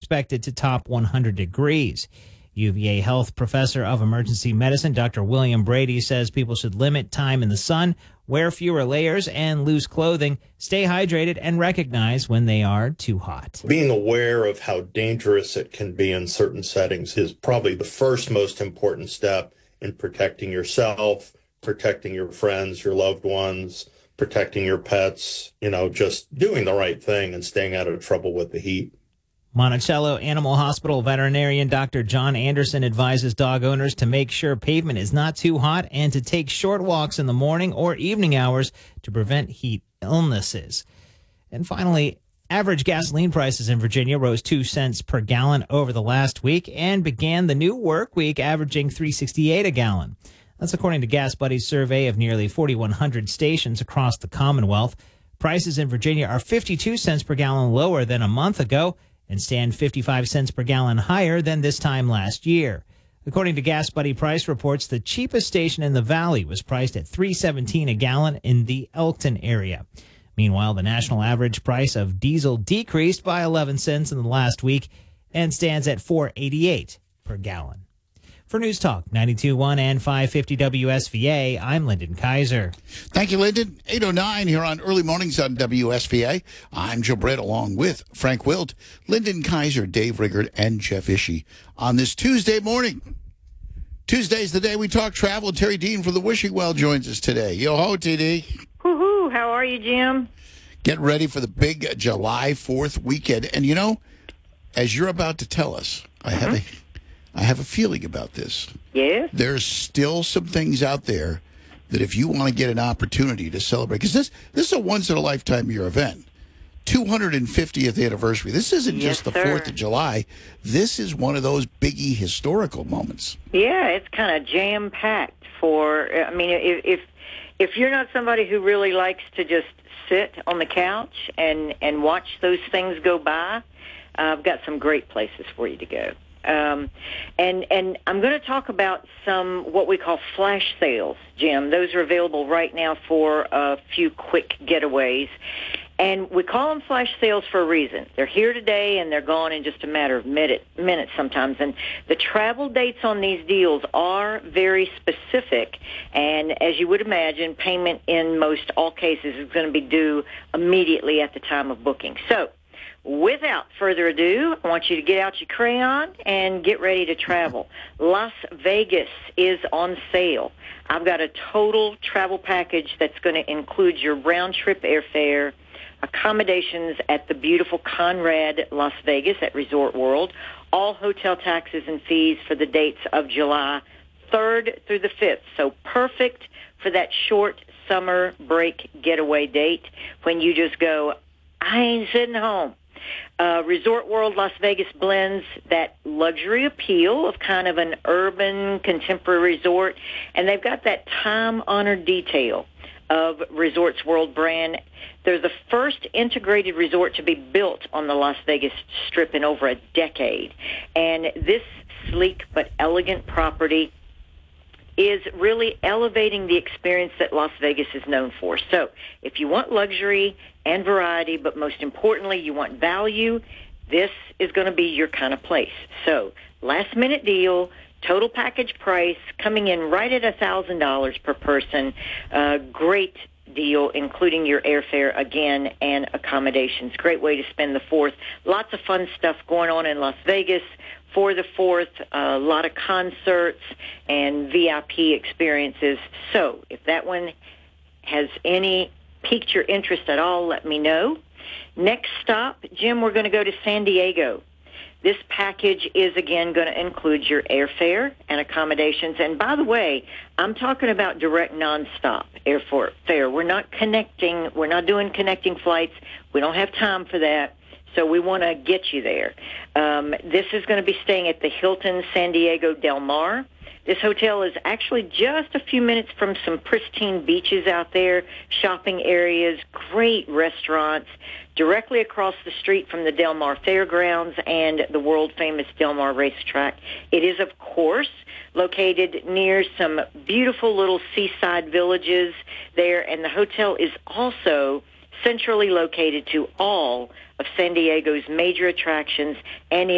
expected to top 100 degrees. UVA Health Professor of Emergency Medicine, Dr. William Brady, says people should limit time in the sun, wear fewer layers and loose clothing, stay hydrated, and recognize when they are too hot. Being aware of how dangerous it can be in certain settings is probably the first most important step in protecting yourself, protecting your friends, your loved ones, protecting your pets, just doing the right thing and staying out of trouble with the heat. Monticello Animal Hospital veterinarian Dr. John Anderson advises dog owners to make sure pavement is not too hot and to take short walks in the morning or evening hours to prevent heat illnesses. And finally, average gasoline prices in Virginia rose 2 cents per gallon over the last week and began the new work week averaging $3.68 a gallon. That's according to Gas Buddy's survey of nearly 4,100 stations across the Commonwealth. Prices in Virginia are 52 cents per gallon lower than a month ago and stand 55 cents per gallon higher than this time last year. According to Gas Buddy price reports, the cheapest station in the valley was priced at $3.17 a gallon in the Elkton area. Meanwhile, the national average price of diesel decreased by 11 cents in the last week and stands at $4.88 per gallon. For News Talk 92.1 and 550 WSVA, I'm Lyndon Kaiser. Thank you, Lyndon. 8:09 here on Early Mornings on WSVA. I'm Joe Britt along with Frank Wilt, Lyndon Kaiser, Dave Riggert, and Jeff Ishii on this Tuesday morning. Tuesday's the day we talk travel. Terry Dean from the Wishing Well joins us today. Yo-ho, TD. Woo-hoo. How are you, Jim? Get ready for the big July 4th weekend. And, as you're about to tell us, I have a feeling about this. Yes? There's still some things out there that if you want to get an opportunity to celebrate, because this is a once-in-a-lifetime year event, 250th anniversary. This isn't just the 4th of July. This is one of those biggie historical moments. Yeah, it's kind of jam-packed if you're not somebody who really likes to just sit on the couch and watch those things go by, I've got some great places for you to go. And I'm going to talk about some what we call flash sales, Jim. Those are available right now for a few quick getaways. And we call them flash sales for a reason. They're here today, and they're gone in just a matter of minutes sometimes. And the travel dates on these deals are very specific. And as you would imagine, payment in most all cases is going to be due immediately at the time of booking. So without further ado, I want you to get out your crayon and get ready to travel. Las Vegas is on sale. I've got a total travel package that's going to include your round-trip airfare, accommodations at the beautiful Conrad Las Vegas at Resort World, all hotel taxes and fees for the dates of July 3rd through the 5th. So perfect for that short summer break getaway date when you just go, I ain't sitting home. Resort World Las Vegas blends that luxury appeal of kind of an urban contemporary resort, and they've got that time-honored detail of Resorts World brand. They're the first integrated resort to be built on the Las Vegas Strip in over a decade, and this sleek but elegant property is really elevating the experience that Las Vegas is known for. So if you want luxury and variety, but most importantly, you want value, this is going to be your kind of place. So last-minute deal, total package price coming in right at $1,000 per person. Great deal, including your airfare again and accommodations. Great way to spend the 4th. Lots of fun stuff going on in Las Vegas for the 4th, a lot of concerts and VIP experiences. So if that one has piqued your interest at all, let me know. Next stop, Jim, we're going to go to San Diego. This package is, again, going to include your airfare and accommodations. And by the way, I'm talking about direct nonstop airfare. We're not connecting. We're not doing connecting flights. We don't have time for that. So we want to get you there. This is going to be staying at the Hilton San Diego Del Mar. This hotel is actually just a few minutes from some pristine beaches out there, shopping areas, great restaurants, directly across the street from the Del Mar Fairgrounds and the world-famous Del Mar Racetrack. It is, of course, located near some beautiful little seaside villages there, and the hotel is also centrally located to all of San Diego's major attractions and